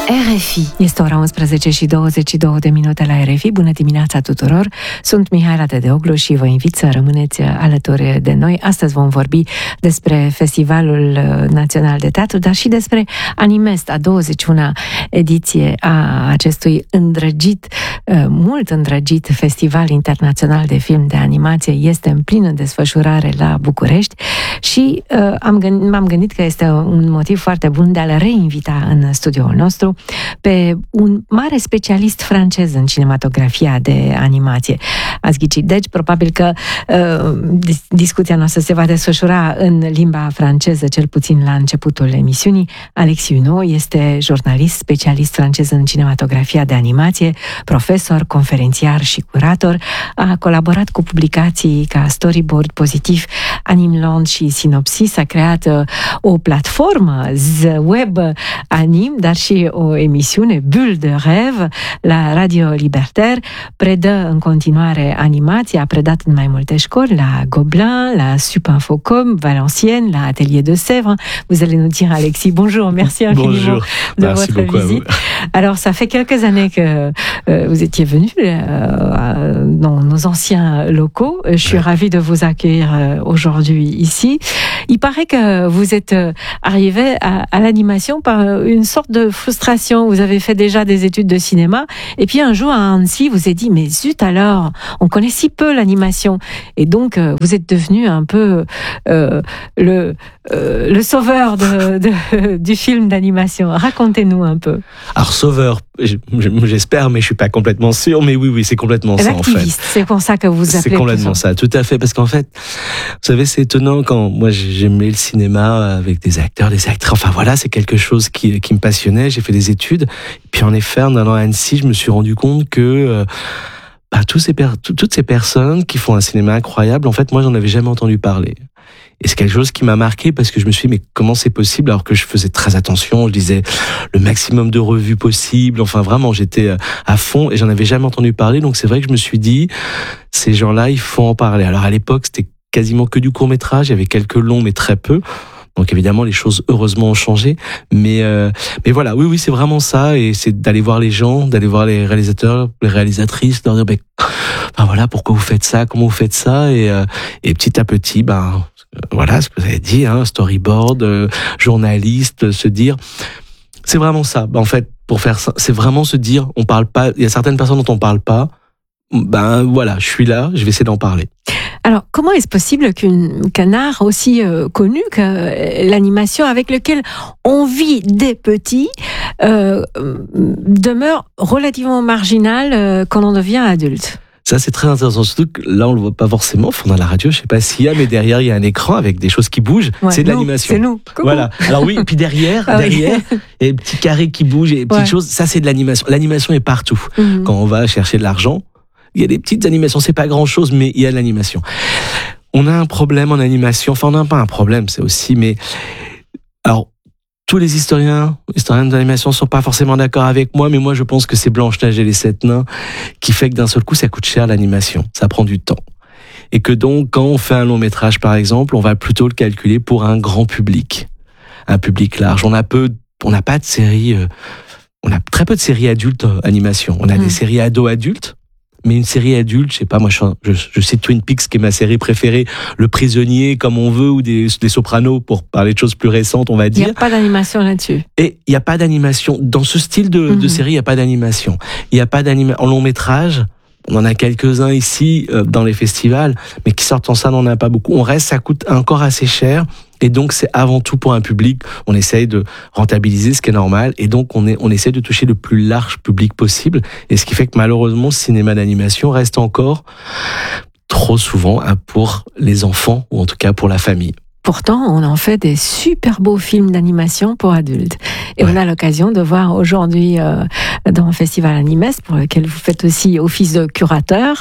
RFI. Este ora 11 și 22 de minute la RFI. Bună dimineața tuturor! Sunt Mihaela Tedeoglu și vă invit să rămâneți alături de noi. Astăzi vom vorbi despre Festivalul Național de Teatru, dar și despre Animest, a 21-a ediție a acestui mult îndrăgit Festival Internațional de Film de Animație. Este în plină desfășurare la București și m-am gândit că este un motiv foarte bun de a-l reinvita în studioul nostru pe un mare specialist francez în cinematografia de animație. Ați ghicit. Deci, probabil că discuția noastră se va desfășura în limba franceză, cel puțin la începutul emisiunii. Alexis Huneau este jurnalist, specialist francez în cinematografia de animație, profesor, conferențiar și curator. A colaborat cu publicații ca Storyboard Pozitiv, Animland și Synopsis. A creat o platformă web Anim, dar și o emisiune Bulle de Rêve la Radio Libertaire. Predă în continuare animație, a predat în mai multe școli, la Gobelin, la Supinfocom, Valenciennes, la Atelier de Sèvres. Vous allez nous dire, Alexis, bonjour, merci infiniment de votre visite. Alors, ça fait quelques années que vous étiez venu dans nos anciens locaux. Je suis ravie de vous accueillir aujourd'hui ici. Il paraît que vous êtes arrivé à l'animation par une sorte de frustration. Vous avez fait déjà des études de cinéma et puis un jour à Annecy, vous êtes dit mais zut alors, on connaît si peu l'animation et donc vous êtes devenu un peu le sauveur du film d'animation. Racontez-nous un peu. Alors sauveur, j'espère, mais je suis pas complètement sûr. Mais oui, c'est complètement ça en fait. C'est pour ça que vous appelez. C'est complètement ça, tout à fait. Parce qu'en fait, vous savez, c'est étonnant quand moi j'aimais le cinéma avec des acteurs, des actrices. Enfin voilà, c'est quelque chose qui me passionnait. J'ai fait des études. Et puis en effet, en allant à Annecy, je me suis rendu compte que toutes ces personnes qui font un cinéma incroyable, en fait, moi, j'en avais jamais entendu parler. Et c'est quelque chose qui m'a marqué parce que je me suis dit, mais comment c'est possible alors que je faisais très attention, je lisais le maximum de revues possible, enfin vraiment, j'étais à fond et j'en avais jamais entendu parler. Donc c'est vrai que je me suis dit, ces gens-là, il faut en parler. Alors à l'époque, c'était quasiment que du court-métrage, il y avait quelques longs, mais très peu. Donc évidemment, les choses heureusement ont changé, mais voilà, oui, c'est vraiment ça, et c'est d'aller voir les gens, d'aller voir les réalisateurs, les réalisatrices, de leur dire, voilà, pourquoi vous faites ça, comment vous faites ça, et petit à petit, voilà ce que vous avez dit, storyboard, journaliste, se dire, c'est vraiment ça. En fait, pour faire ça, c'est vraiment se dire, on parle pas, il y a certaines personnes dont on parle pas. Voilà, je suis là, je vais essayer d'en parler. Alors, comment est-ce possible qu'un art aussi connu que l'animation, avec lequel on vit des petits, demeure relativement marginal quand on devient adulte ? Ça, c'est très intéressant. Surtout que là, on le voit pas forcément. On a la radio, je sais pas s'il y a, mais derrière, il y a un écran avec des choses qui bougent. Ouais, c'est de l'animation. C'est nous. Coucou. Voilà. Alors oui, et puis derrière, il y a des petits carrés qui bougent et des petites choses. Ça, c'est de l'animation. L'animation est partout. Mm-hmm. Quand on va chercher de l'argent, il y a des petites animations. C'est pas grand-chose, mais il y a de l'animation. On a un problème en animation. Enfin, on n'a pas un problème, c'est aussi, mais alors, tous les historiens d'animation sont pas forcément d'accord avec moi, mais moi je pense que c'est Blanche-Neige et les 7 nains qui fait que d'un seul coup ça coûte cher l'animation, ça prend du temps. Et que donc quand on fait un long métrage par exemple, on va plutôt le calculer pour un grand public, un public large. On n'a pas de séries, on a très peu de séries adultes animation. On a des séries ados-adultes. Mais une série adulte, je sais pas, moi je cite Twin Peaks qui est ma série préférée, Le Prisonnier comme on veut, ou des Sopranos pour parler de choses plus récentes, on va dire. Il n'y a pas d'animation là-dessus. Et il n'y a pas d'animation. Dans ce style de série, il n'y a pas d'animation. Il n'y a pas d'animation. En long métrage, on en a quelques-uns ici dans les festivals, mais qui sortent en salle, on n'en a pas beaucoup. Ça coûte encore assez cher. Et donc, c'est avant tout pour un public. On essaye de rentabiliser ce qui est normal. Et donc, on essaie de toucher le plus large public possible. Et ce qui fait que malheureusement, le cinéma d'animation reste encore trop souvent pour les enfants, ou en tout cas pour la famille. Pourtant, on en fait des super beaux films d'animation pour adultes. Et on a l'occasion de voir aujourd'hui dans le Festival Animest, pour lequel vous faites aussi office de curateur,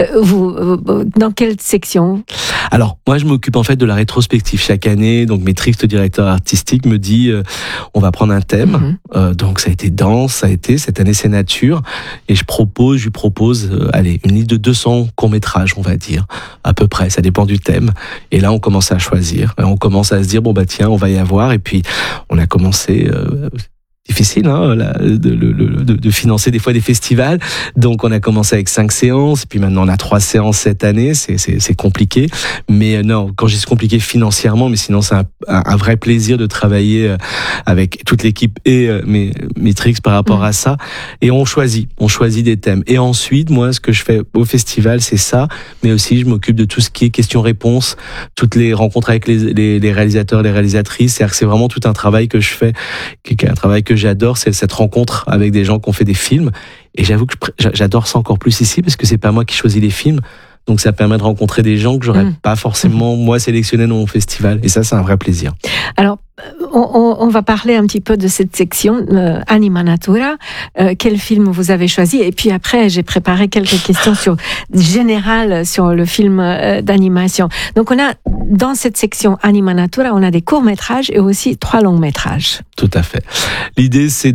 dans quelle section ? Alors, moi, je m'occupe en fait de la rétrospective chaque année. Donc, mes tristes directeurs artistiques me dit, on va prendre un thème. Donc, ça a été danse, cette année, c'est nature. Et je lui propose, une liste de 200 courts-métrages, on va dire, à peu près. Ça dépend du thème. Et là, on commence à choisir. On commence à se dire, tiens, on va y avoir. Et puis, on a commencé difficile de financer des fois des festivals. Donc on a commencé avec 5 séances, puis maintenant on a 3 séances cette année. C'est compliqué, mais non, quand je dis compliqué financièrement, mais sinon c'est un vrai plaisir de travailler avec toute l'équipe et Matrix par rapport à ça. Et on choisit des thèmes. Et ensuite, moi, ce que je fais au festival, c'est ça, mais aussi je m'occupe de tout ce qui est questions-réponses, toutes les rencontres avec les réalisateurs, les réalisatrices. C'est-à-dire que c'est vraiment tout un travail que je fais, qui est un travail que j'adore, c'est cette rencontre avec des gens qui ont fait des films. Et j'avoue que j'adore ça encore plus ici, parce que c'est pas moi qui choisis les films. Donc ça permet de rencontrer des gens que j'aurais pas forcément moi sélectionné dans mon festival. Et ça, c'est un vrai plaisir. Alors, on va parler un petit peu de cette section Anima Natura. Quel film vous avez choisi? Et puis après, j'ai préparé quelques questions générales sur le film d'animation. Donc on a, dans cette section Anima Natura, on a des courts-métrages et aussi 3 longs-métrages. Tout à fait. L'idée, c'est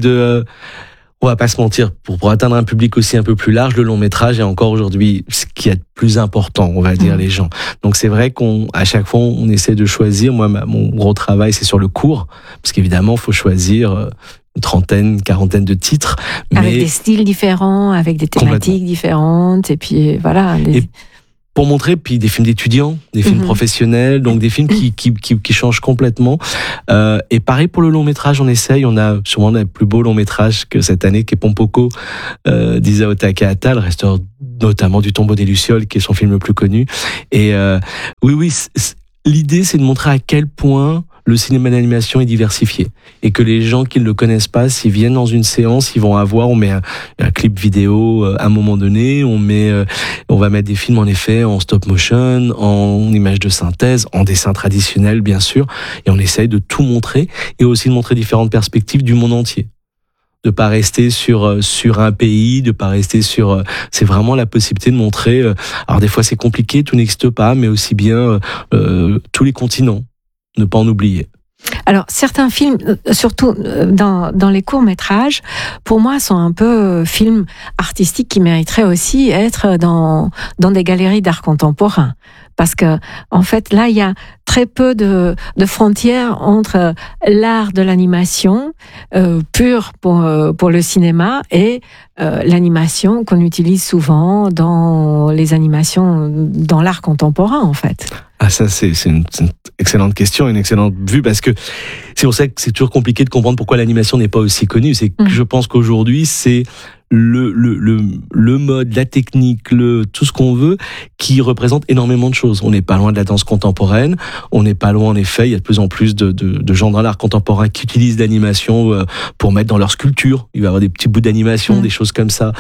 on va pas se mentir, pour atteindre un public aussi un peu plus large, le long métrage est encore aujourd'hui ce qui est plus important, on va dire, les gens. Donc c'est vrai qu'à chaque fois, on essaie de choisir. Moi, mon gros travail, c'est sur le court, parce qu'évidemment, il faut choisir une trentaine, quarantaine de titres. Avec des styles différents, avec des thématiques différentes, et puis voilà. Pour montrer, puis des films d'étudiants, des films professionnels, donc des films qui changent complètement. Et pareil pour le long métrage, on essaye. On a sûrement le plus beau long métrage que cette année, qui est Pompoko d'Isao Takahata, le restaurateur notamment du Tombeau des Lucioles, qui est son film le plus connu. Et oui, l'idée, c'est de montrer à quel point le cinéma d'animation est diversifié, et que les gens qui ne le connaissent pas, s'ils viennent dans une séance, ils vont on met un clip vidéo à un moment donné, on va mettre des films en effet en stop motion, en images de synthèse, en dessin traditionnel bien sûr, et on essaye de tout montrer, et aussi de montrer différentes perspectives du monde entier. De pas rester sur un pays, de pas rester c'est vraiment la possibilité de montrer, alors des fois c'est compliqué, tout n'existe pas, mais aussi bien tous les continents. Ne pas en oublier. Alors, certains films, surtout dans les courts-métrages, pour moi, sont un peu films artistiques qui mériteraient aussi être dans des galeries d'art contemporain. Parce que, en fait, là, il y a très peu de frontières entre l'art de l'animation pure pour le cinéma et l'animation qu'on utilise souvent dans les animations dans l'art contemporain, en fait. Ah, ça, c'est une excellente question, une excellente vue, parce que c'est pour ça que c'est toujours compliqué de comprendre pourquoi l'animation n'est pas aussi connue. C'est que je pense qu'aujourd'hui, c'est le mode, la technique, tout ce qu'on veut, qui représente énormément de choses. On n'est pas loin de la danse contemporaine, on n'est pas loin, en effet, il y a de plus en plus de gens dans l'art contemporain qui utilisent l'animation pour mettre dans leur sculpture. Il va y avoir des petits bouts d'animation, des choses comme ça.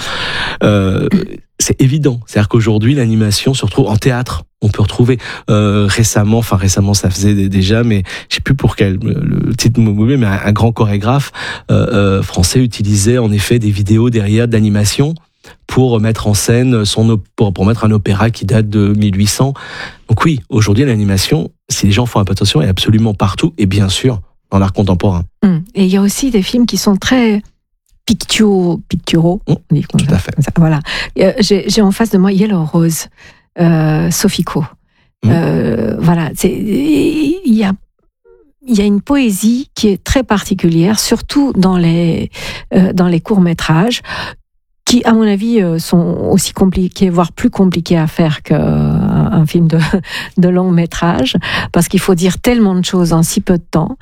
C'est évident. C'est-à-dire qu'aujourd'hui, l'animation se retrouve en théâtre. On peut retrouver récemment ça faisait déjà, mais je sais plus pour quel le titre m'oublie, mais un grand chorégraphe français utilisait en effet des vidéos derrière d'animation pour mettre en scène pour mettre un opéra qui date de 1800. Donc oui, aujourd'hui l'animation, si les gens font un peu attention, est absolument partout, et bien sûr dans l'art contemporain. Et il y a aussi des films qui sont très picturaux. Tout à fait. Voilà. J'ai en face de moi Yellow Rose. Sofiko. Voilà, il y a une poésie qui est très particulière, surtout dans les courts-métrages, qui, à mon avis, sont aussi compliqués, voire plus compliqués à faire qu'un film de long-métrage, parce qu'il faut dire tellement de choses en si peu de temps.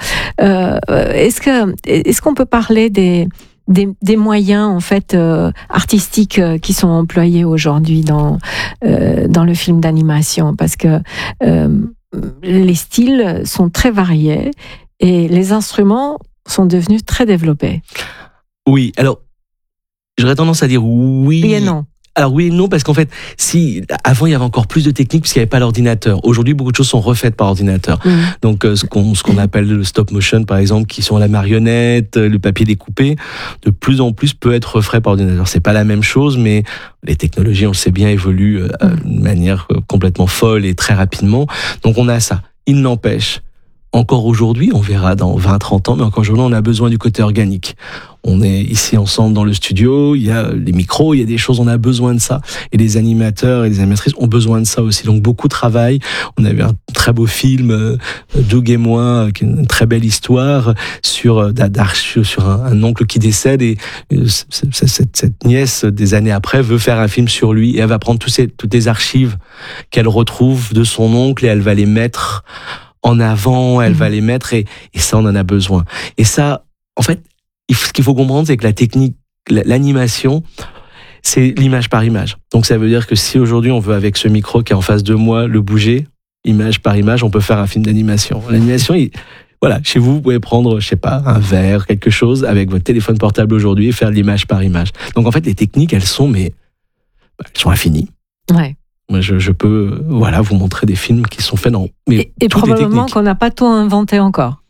Est-ce qu'on peut parler des moyens en fait artistiques qui sont employés aujourd'hui dans le film d'animation, parce que les styles sont très variés et les instruments sont devenus très développés. Oui, alors j'aurais tendance à dire oui. Oui et non. Alors oui et non, parce qu'en fait, avant il y avait encore plus de techniques puisqu'il n'y avait pas l'ordinateur. Aujourd'hui, beaucoup de choses sont refaites par ordinateur. Donc ce qu'on appelle le stop motion, par exemple, qui sont la marionnette, le papier découpé, de plus en plus peut être refait par ordinateur. C'est pas la même chose, mais les technologies, on le sait bien, évoluent de manière complètement folle et très rapidement. Donc on a ça. Il n'empêche, encore aujourd'hui, on verra dans 20-30 ans, mais encore aujourd'hui, on a besoin du côté organique. On est ici ensemble dans le studio, il y a les micros, il y a des choses, on a besoin de ça. Et les animateurs et les animatrices ont besoin de ça aussi. Donc beaucoup travaillent. On a vu un très beau film, Doug et moi, qui est une très belle histoire sur un oncle qui décède et cette nièce, des années après, veut faire un film sur lui et elle va prendre toutes les archives qu'elle retrouve de son oncle et elle va les mettre en avant, elle va les mettre et ça, on en a besoin. Et ça, en fait, ce qu'il faut comprendre, c'est que la technique, l'animation, c'est l'image par image. Donc ça veut dire que si aujourd'hui on veut, avec ce micro qui est en face de moi, le bouger, image par image, on peut faire un film d'animation. L'animation, voilà, chez vous, vous pouvez prendre, je sais pas, un verre, quelque chose, avec votre téléphone portable aujourd'hui et faire l'image par image. Donc en fait, les techniques, elles sont infinies. Ouais. Moi, je peux, vous montrer des films qui sont faits dans. Et probablement qu'on n'a pas tout inventé encore.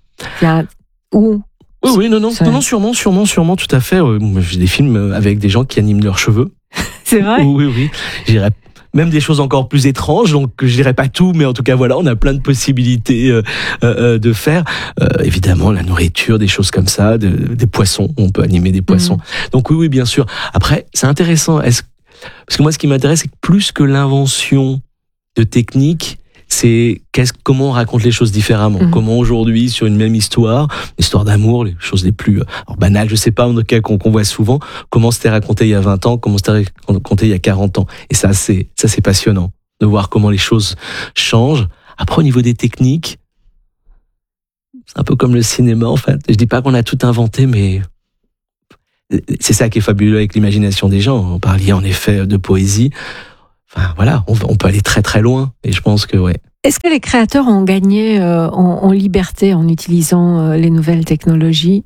Oui, non, sûrement, tout à fait. J'ai des films avec des gens qui animent leurs cheveux. C'est vrai? Oui. Je dirais même des choses encore plus étranges, donc je dirais pas tout, mais en tout cas, voilà, on a plein de possibilités de faire. Évidemment, la nourriture, des choses comme ça, des poissons, on peut animer des poissons. Donc oui, bien sûr. Après, c'est intéressant. Parce que moi, ce qui m'intéresse, c'est que plus que l'invention de techniques, c'est comment on raconte les choses différemment. Comment aujourd'hui, sur une même histoire d'amour, les choses les plus banales, je sais pas, en tout cas qu'on voit souvent, comment c'était raconté il y a 20 ans, comment c'était raconté il y a 40 ans. Et ça, c'est passionnant de voir comment les choses changent. Après, au niveau des techniques, c'est un peu comme le cinéma, en fait. Je dis pas qu'on a tout inventé, mais c'est ça qui est fabuleux avec l'imagination des gens. On parlait en effet de poésie. Enfin, voilà, on peut aller très très loin. Et je pense que, ouais. Est-ce que les créateurs ont gagné en liberté en utilisant les nouvelles technologies?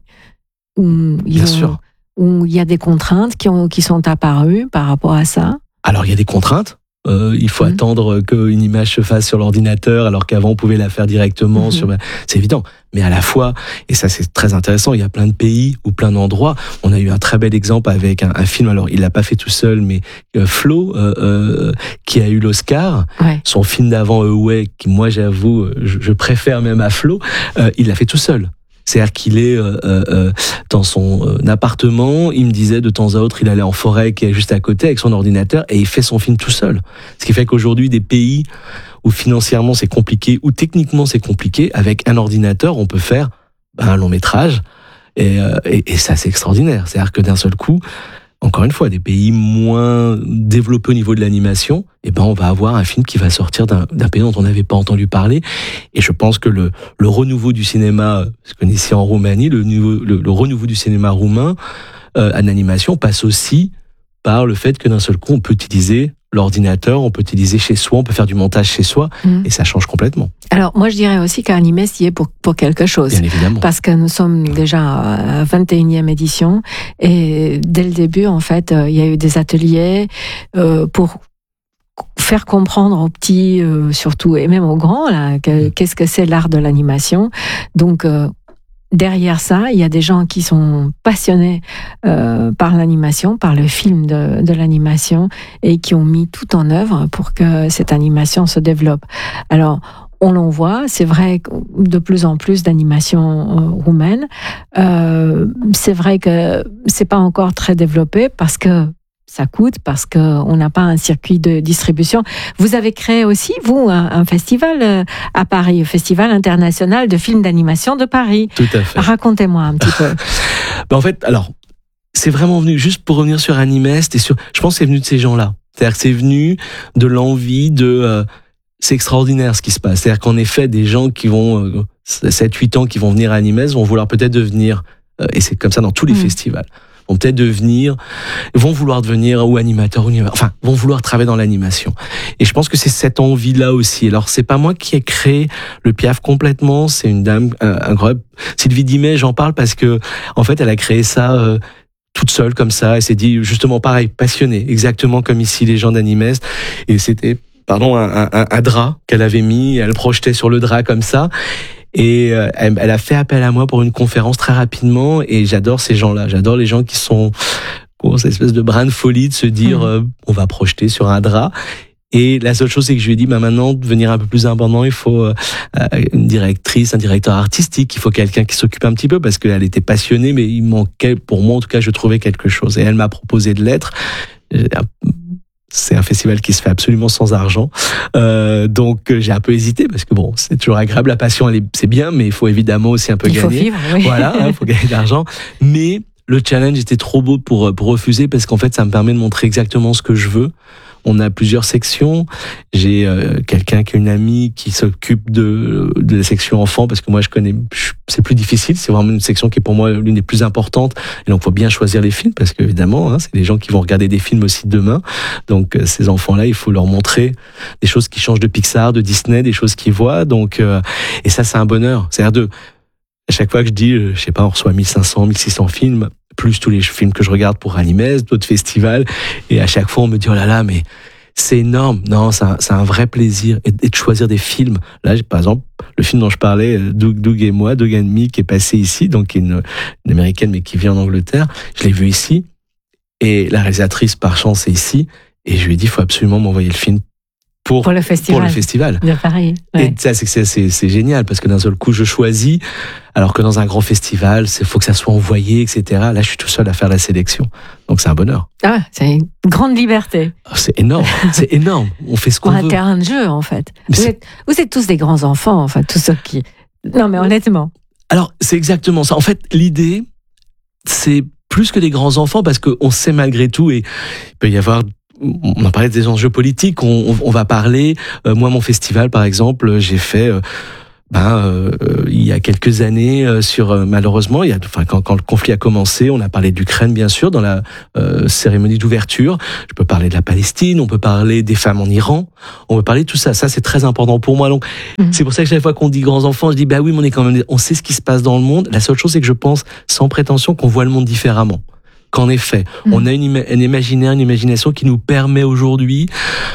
Bien sûr. Où il y a des contraintes qui sont apparues par rapport à ça? Alors, il y a des contraintes. Il faut attendre qu'une image se fasse sur l'ordinateur, alors qu'avant on pouvait la faire directement c'est évident. Mais à la fois, et ça c'est très intéressant, il y a plein de pays ou plein d'endroits. On a eu un très bel exemple avec un film, alors il l'a pas fait tout seul, mais Flo, qui a eu l'Oscar. Ouais. Son film d'avant, Away, qui moi j'avoue, je préfère même à Flo, il l'a fait tout seul. C'est-à-dire qu'il est dans son appartement, il me disait de temps à autre, il allait en forêt qui est juste à côté avec son ordinateur et il fait son film tout seul. Ce qui fait qu'aujourd'hui, des pays où financièrement c'est compliqué, où techniquement c'est compliqué, avec un ordinateur, on peut faire un long métrage et ça c'est extraordinaire. C'est-à-dire que d'un seul coup, encore une fois, des pays moins développés au niveau de l'animation, on va avoir un film qui va sortir d'un pays dont on n'avait pas entendu parler. Et je pense que le renouveau du cinéma, parce qu'on est ici en Roumanie, le renouveau du cinéma roumain en animation passe aussi par le fait que d'un seul coup, on peut utiliser l'ordinateur, on peut utiliser chez soi, on peut faire du montage chez soi, et ça change complètement. Alors, moi, je dirais aussi qu'Animest y est pour quelque chose. Bien évidemment. Parce que nous sommes déjà à 21e édition, et dès le début, en fait, il y a eu des ateliers pour faire comprendre aux petits, surtout, et même aux grands, là, qu'est-ce que c'est l'art de l'animation. Donc, derrière ça, il y a des gens qui sont passionnés par l'animation, par le film de l'animation, et qui ont mis tout en œuvre pour que cette animation se développe. Alors, on l'en voit, c'est vrai, de plus en plus d'animations roumaines. C'est vrai que c'est pas encore très développé parce que ça coûte, parce qu'on n'a pas un circuit de distribution. Vous avez créé aussi, vous, un festival à Paris, un festival international de films d'animation de Paris. Tout à fait. Racontez-moi un petit peu. En fait, alors, c'est vraiment venu, juste pour revenir sur Animest, je pense que c'est venu de ces gens-là. C'est-à-dire que c'est venu de l'envie c'est extraordinaire ce qui se passe. C'est-à-dire qu'en effet, des gens qui vont, 7-8 ans, qui vont venir à Animest, vont vouloir peut-être devenir, et c'est comme ça dans tous les festivals, vont peut-être vont vouloir devenir ou animateurs, enfin, vont vouloir travailler dans l'animation. Et je pense que c'est cette envie-là aussi. Alors, c'est pas moi qui ai créé le Piaf complètement, c'est une dame incroyable. Sylvie Dimet, j'en parle parce que, en fait, elle a créé ça toute seule comme ça. Elle s'est dit, justement, pareil, passionnée, exactement comme ici les gens d'Animest. Et c'était, un drap qu'elle avait mis, elle projetait sur le drap comme ça. Et elle a fait appel à moi pour une conférence très rapidement, et j'adore ces gens-là. J'adore les gens qui sont cette espèce de brin de folie de se dire on va projeter sur un drap. Et la seule chose, c'est que je lui ai dit, maintenant, de devenir un peu plus indépendant, il faut une directrice, un directeur artistique, il faut quelqu'un qui s'occupe un petit peu, parce qu'elle était passionnée, mais il manquait, pour moi en tout cas, je trouvais quelque chose. Et elle m'a proposé de l'être. C'est un festival qui se fait absolument sans argent. Donc j'ai un peu hésité, parce que bon, c'est toujours agréable, la passion, c'est bien, mais il faut évidemment aussi un peu gagner. Il faut vivre, oui. Voilà, il faut gagner de l'argent. Mais le challenge était trop beau pour refuser, parce qu'en fait, ça me permet de montrer exactement ce que je veux. On a plusieurs sections. J'ai quelqu'un qui est une amie qui s'occupe de la section enfants, parce que moi c'est plus difficile. C'est vraiment une section qui est pour moi l'une des plus importantes. Et donc, faut bien choisir les films, parce qu'évidemment, c'est des gens qui vont regarder des films aussi demain. Donc, ces enfants-là, il faut leur montrer des choses qui changent de Pixar, de Disney, des choses qu'ils voient. Donc, et ça, c'est un bonheur. C'est-à-dire à chaque fois que je dis, je sais pas, on reçoit 1500, 1600 films, plus tous les films que je regarde pour Animes, d'autres festivals, et à chaque fois on me dit, oh là là, mais c'est énorme. Non, c'est un vrai plaisir, et de choisir des films. Là, par exemple, le film dont je parlais, Doug et moi, Doug and Me, qui est passé ici, donc une américaine, mais qui vit en Angleterre, je l'ai vu ici, et la réalisatrice, par chance, est ici, et je lui ai dit, il faut absolument m'envoyer le film pour le festival de Paris. Ouais. Et ça, c'est génial, parce que d'un seul coup, je choisis, alors que dans un grand festival, faut que ça soit envoyé, etc. Là, je suis tout seul à faire la sélection. Donc, c'est un bonheur. Ah, c'est une grande liberté. C'est énorme, c'est énorme. On fait ce qu'on veut. Un terrain de jeu, en fait. Vous êtes tous des grands enfants, en fait, tous ceux qui... Non, mais honnêtement. Alors, c'est exactement ça. En fait, l'idée, c'est plus que des grands enfants, parce qu'on sait malgré tout, et il peut y avoir... On en parlait des enjeux politiques, on va parler. Moi, mon festival, par exemple, j'ai fait... il y a quelques années malheureusement quand le conflit a commencé, on a parlé d'Ukraine bien sûr dans la cérémonie d'ouverture. Je peux parler de la Palestine, on peut parler des femmes en Iran, on peut parler de tout ça. Ça, c'est très important pour moi. Donc c'est pour ça que chaque fois qu'on dit grands enfants, je dis oui, mais on sait ce qui se passe dans le monde. La seule chose, c'est que je pense sans prétention qu'on voit le monde différemment. Qu'en effet, on a une imagination qui nous permet aujourd'hui,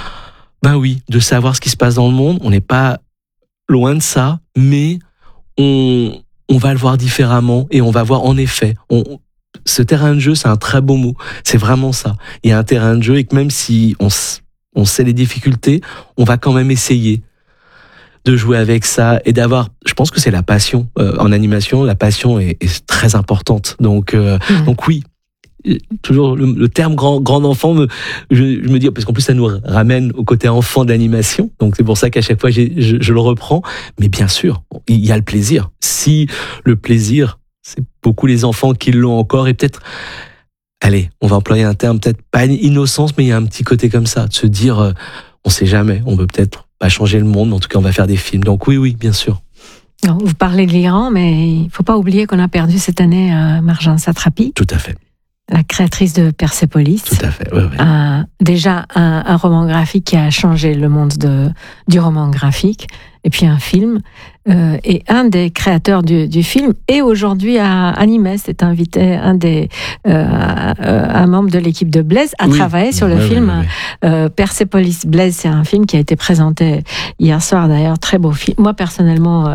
de savoir ce qui se passe dans le monde. On n'est pas loin de ça, mais on va le voir différemment, et on va voir en effet. Ce terrain de jeu, c'est un très beau mot. C'est vraiment ça. Il y a un terrain de jeu, et que même si on sait les difficultés, on va quand même essayer de jouer avec ça, et d'avoir, je pense que c'est la passion. En animation, la passion est très importante. Donc oui. Toujours le terme grand enfant, je me dis, parce qu'en plus ça nous ramène au côté enfant de l'animation, donc c'est pour ça qu'à chaque fois je le reprends. Mais bien sûr, il y a le plaisir. Si le plaisir, c'est beaucoup les enfants qui l'ont encore, et peut-être, allez, on va employer un terme, peut-être pas innocence, mais il y a un petit côté comme ça, de se dire, on sait jamais, on peut peut-être pas changer le monde, mais en tout cas on va faire des films. Donc oui, bien sûr. Non, vous parlez de l'Iran, mais il faut pas oublier qu'on a perdu cette année Marjane Satrapi. Tout à fait. La créatrice de Persepolis. Tout à fait, oui. Déjà un roman graphique qui a changé le monde du roman graphique, et puis un film. Et un des créateurs du film, et aujourd'hui à Animes, est invité, un membre de l'équipe de Blaise, a travaillé sur le film Persepolis. Blaise, c'est un film qui a été présenté hier soir, d'ailleurs, très beau film. Moi, personnellement,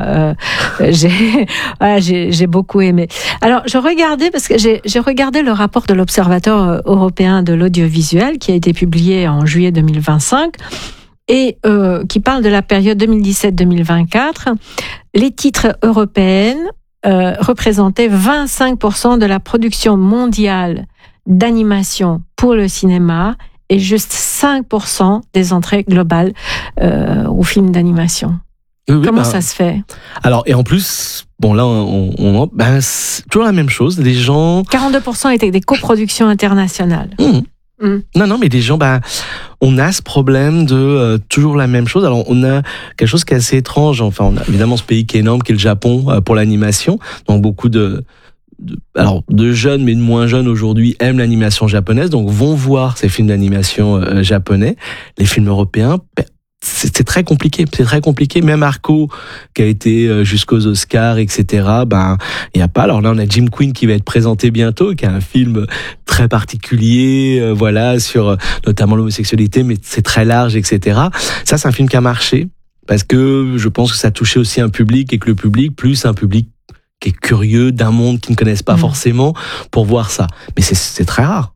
j'ai beaucoup aimé. Alors, je regardais, parce que j'ai regardé le rapport de l'Observatoire européen de l'audiovisuel, qui a été publié en juillet 2025, et qui parle de la période 2017-2024. Les titres européens représentaient 25% de la production mondiale d'animation pour le cinéma, et juste 5% des entrées globales aux films d'animation. Oui, comment ça se fait? Alors, et en plus, là, c'est toujours la même chose. Les gens... 42% étaient des coproductions internationales. Non, mais les gens, on a ce problème de toujours la même chose. Alors, on a quelque chose qui est assez étrange. Enfin, on a évidemment ce pays qui est énorme, qui est le Japon, pour l'animation. Donc, beaucoup de jeunes, mais de moins jeunes aujourd'hui, aiment l'animation japonaise, donc vont voir ces films d'animation japonais. Les films européens, c'est très compliqué. C'est très compliqué. Même Arco, qui a été jusqu'aux Oscars, etc., il y a pas. Alors là, on a Jim Queen qui va être présenté bientôt, qui a un film très particulier, sur notamment l'homosexualité, mais c'est très large, etc. Ça, c'est un film qui a marché, parce que je pense que ça touchait aussi un public, et que le public, plus un public qui est curieux d'un monde qu'ils ne connaissent pas forcément, pour voir ça. Mais c'est très rare.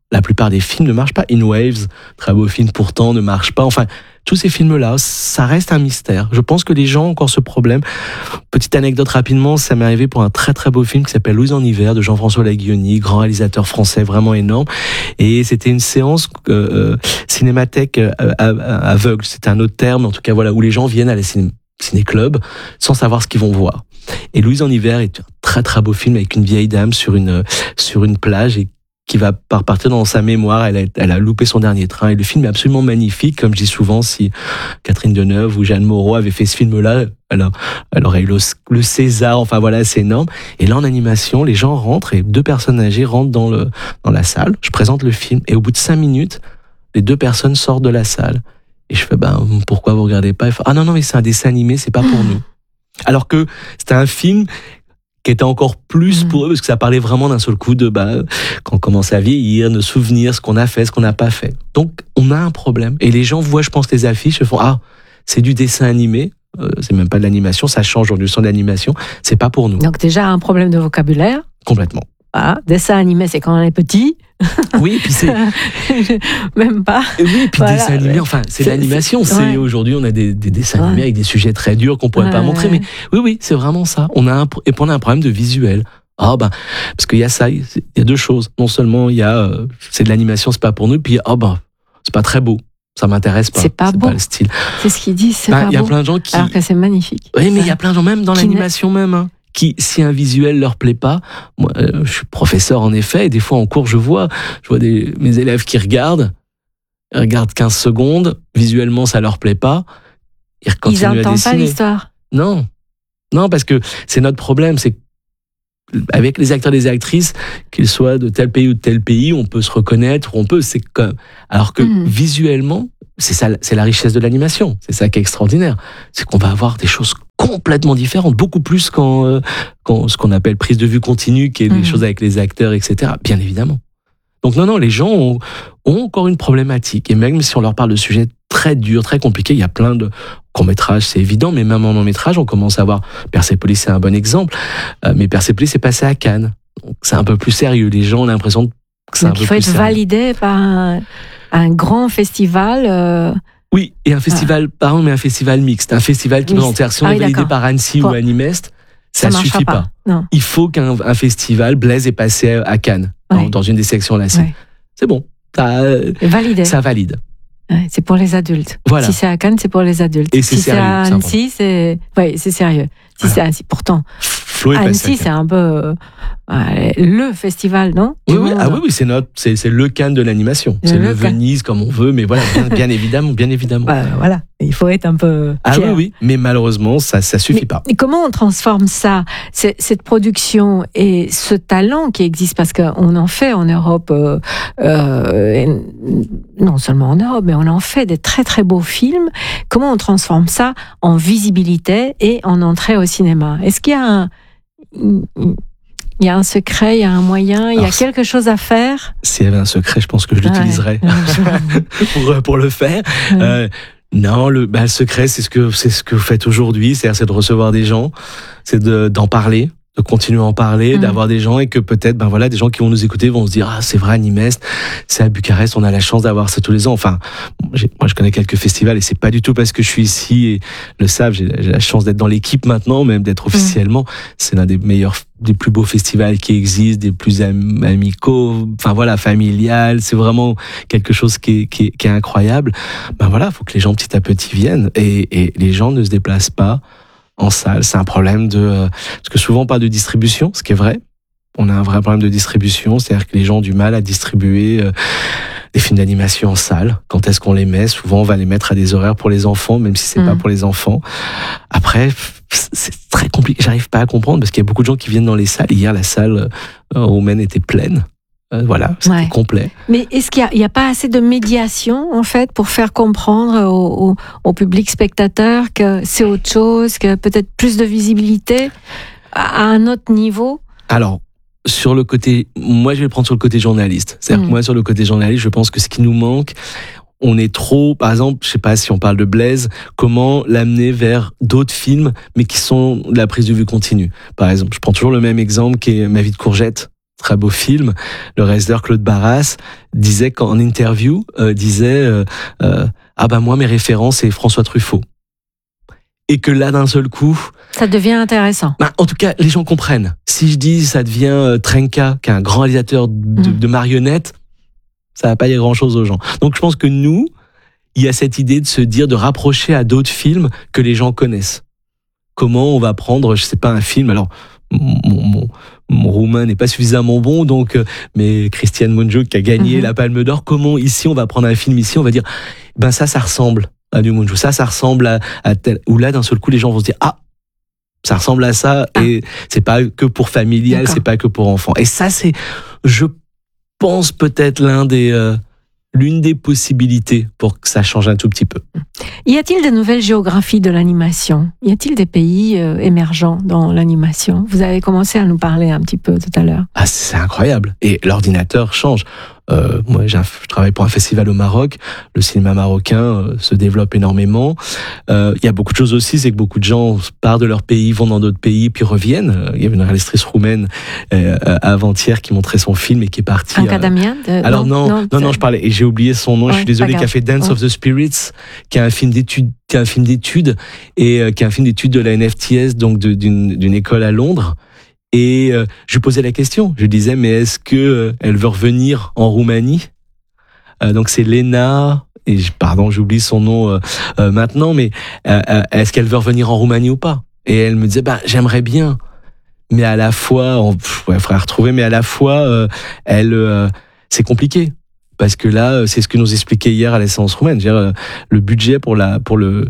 la plupart des films ne marchent pas. In Waves, très beau film pourtant, ne marche pas. Enfin, tous ces films-là, ça reste un mystère. Je pense que les gens ont encore ce problème. Petite anecdote rapidement, ça m'est arrivé pour un très très beau film qui s'appelle Louise en hiver de Jean-François Laguioni, grand réalisateur français vraiment énorme. Et c'était une séance cinémathèque aveugle. C'était un autre terme, en tout cas voilà, où les gens viennent à la ciné-club sans savoir ce qu'ils vont voir. Et Louise en hiver est un très très beau film avec une vieille dame sur une plage et qui va partir dans sa mémoire. Elle a loupé son dernier train. Et le film est absolument magnifique. Comme je dis souvent, si Catherine Deneuve ou Jeanne Moreau avaient fait ce film-là, elle aurait eu le César. Enfin voilà, c'est énorme. Et là, en animation, les gens rentrent et 2 personnes âgées rentrent dans la salle. Je présente le film et au bout de 5 minutes, les 2 personnes sortent de la salle. Et je fais, pourquoi vous regardez pas? Ah non, mais c'est un dessin animé, c'est pas pour nous. Alors que c'était un film qui était encore plus pour eux, parce que ça parlait vraiment d'un seul coup de quand on commence à vieillir, de souvenirs, ce qu'on a fait, ce qu'on n'a pas fait. Donc on a un problème. Et les gens voient, je pense, les affiches, ils font c'est du dessin animé, c'est même pas de l'animation, ça change aujourd'hui le son de l'animation, c'est pas pour nous. Donc déjà un problème de vocabulaire. Complètement. Dessin animé, c'est quand on est petit. Oui, puis c'est même pas. Oui, puis dessin animé, enfin, c'est de l'animation. C'est aujourd'hui, on a des dessins animés avec des sujets très durs qu'on pourrait pas montrer, mais oui, c'est vraiment ça. On a un problème de visuel. Parce qu'il y a ça, il y a 2 choses. Non seulement il y a c'est de l'animation, c'est pas pour nous, puis c'est pas très beau. Ça m'intéresse pas. C'est pas beau. Pas le style. C'est ce qu'ils disent, c'est pas beau. Il y a plein de gens qui alors que c'est magnifique. Oui, mais il y a plein de gens même dans l'animation même qui, si un visuel leur plaît pas, moi, je suis professeur en effet, et des fois en cours, je vois mes élèves qui regardent 15 secondes, visuellement ça leur plaît pas, ils continuent à dessiner. Ils n'entendent pas l'histoire. Non, parce que c'est notre problème, c'est avec les acteurs et les actrices, qu'ils soient de tel pays ou de tel pays, on peut se reconnaître, alors que visuellement, c'est la richesse de l'animation. C'est ça qui est extraordinaire. C'est qu'on va avoir des choses complètement différentes, beaucoup plus quand ce qu'on appelle prise de vue continue, qui est des choses avec les acteurs, etc. Bien évidemment. Donc non, les gens ont encore une problématique. Et même si on leur parle de sujets très durs, très compliqués, il y a plein de courts-métrages, c'est évident, mais même en long-métrage, on commence à voir Persépolis, c'est un bon exemple. Mais Persépolis est passé à Cannes. Donc c'est un peu plus sérieux. Les gens ont l'impression que c'est un peu plus sérieux. Il faut être validé par un grand festival. Oui, et un festival, mais un festival mixte. Un festival qui si on est validé par Annecy ou Animest, ça suffit pas. Non. Il faut qu'un festival, Blaise est passé à Cannes, dans une des sections là. C'est bon. Validé. Ça valide. C'est pour les adultes. Voilà. Si c'est à Cannes, c'est pour les adultes. Et c'est si sérieux. C'est à Annecy, c'est sérieux. Si c'est à Annecy, pourtant. Annecy, c'est un peu le festival, non? Oui, c'est le Cannes de l'animation. C'est le Venise, comme on veut, mais voilà, bien évidemment. Voilà, il faut être un peu fier. Oui, mais malheureusement, ça suffit pas. Et comment on transforme ça, cette production et ce talent qui existe, parce qu'on en fait en Europe, non seulement en Europe, mais on en fait des très très beaux films. Comment on transforme ça en visibilité et en entrée au cinéma? Est-ce qu'il y a un secret, il y a un moyen, il y a quelque chose à faire? S'il y avait un secret, je pense que je l'utiliserais pour le faire. Non, le secret, c'est ce que vous faites aujourd'hui, c'est de recevoir des gens, c'est d'en parler, de continuer à en parler, d'avoir des gens, et que peut-être, des gens qui vont nous écouter vont se dire, c'est vrai, Animest, c'est à Bucarest, on a la chance d'avoir ça tous les ans. Enfin, moi, je connais quelques festivals, et c'est pas du tout parce que je suis ici et le savent, j'ai la chance d'être dans l'équipe maintenant, même d'être officiellement. C'est l'un des plus beaux festivals qui existent, des plus amicaux, familial. C'est vraiment quelque chose qui est incroyable. Faut que les gens petit à petit viennent, et les gens ne se déplacent pas en salle. C'est un problème parce que souvent on parle de distribution, ce qui est vrai. On a un vrai problème de distribution, c'est-à-dire que les gens ont du mal à distribuer des films d'animation en salle. Quand est-ce qu'on les met? Souvent on va les mettre à des horaires pour les enfants, même si c'est pas pour les enfants. Après, c'est très compliqué. J'arrive pas à comprendre, parce qu'il y a beaucoup de gens qui viennent dans les salles. Hier, la salle roumaine était pleine. C'était complet. Mais est-ce qu'il y a pas assez de médiation, en fait, pour faire comprendre au public spectateur que c'est autre chose, que peut-être plus de visibilité à un autre niveau? Alors, sur le côté, moi je vais le prendre sur le côté journaliste. C'est-à-dire que moi, sur le côté journaliste, je pense que ce qui nous manque, on est trop, par exemple, je sais pas si on parle de Blaise, comment l'amener vers d'autres films, mais qui sont de la prise de vue continue. Par exemple, je prends toujours le même exemple qui est Ma vie de courgette. très beau film. Le réalisateur Claude Barras disait qu'en interview, ah bah moi mes références c'est François Truffaut. Et que là d'un seul coup, ça devient intéressant. Bah, en tout cas, les gens comprennent. Si je dis ça devient Trenka, qui est un grand réalisateur de marionnettes, ça va pas dire grand-chose aux gens. Donc je pense que nous, il y a cette idée de se dire, de rapprocher à d'autres films que les gens connaissent. Comment on va prendre, je sais pas, un film, alors mon roumain n'est pas suffisamment bon, donc mais Christian Mungiu qui a gagné la Palme d'Or, comment ici on va prendre un film ici, on va dire ben ça ressemble à du Mungiu, ça ressemble à tel, ou là d'un seul coup les gens vont se dire ah ça ressemble à ça et c'est pas que pour familial, c'est pas que pour enfants. Et ça c'est, je pense peut-être l'une des possibilités pour que ça change un tout petit peu. Y a-t-il de nouvelles géographies de l'animation ? Y a-t-il des pays émergents dans l'animation ? Vous avez commencé à nous parler un petit peu tout à l'heure. Ah, c'est incroyable. Et l'ordinateur change. Moi, je travaille pour un festival au Maroc. Le cinéma marocain se développe énormément. Il y a beaucoup de choses aussi, c'est que beaucoup de gens partent de leur pays, vont dans d'autres pays, puis reviennent. Il y avait une réalisatrice roumaine avant-hier qui montrait son film et qui est partie. Anka Damian Alors non, je parlais et j'ai oublié son nom. Je suis désolé. Qui a fait Dance of the Spirits, qui est un film d'études, et qui est un film d'études de la NFTS, donc d'une école à Londres. Et je lui posais la question. Je lui disais, mais est-ce que elle veut revenir en Roumanie ? Donc c'est Lena, et j'oublie son nom maintenant, mais est-ce qu'elle veut revenir en Roumanie ou pas ? Et elle me disait, j'aimerais bien, mais à la fois, faudrait retrouver, mais à la fois, c'est compliqué. Parce que là, c'est ce que nous expliquait hier à l'essence roumaine. Le budget pour le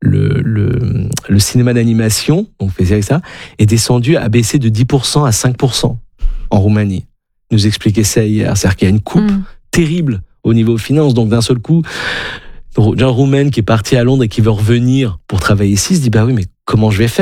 cinéma d'animation, on faisait avec ça, est descendu, a baissé de 10% à 5% en Roumanie. Il nous expliquait ça hier. C'est-à-dire qu'il y a une coupe terrible au niveau finance. Donc d'un seul coup, un Roumain qui est parti à Londres et qui veut revenir pour travailler ici se dit, oui, mais comment je vais faire ?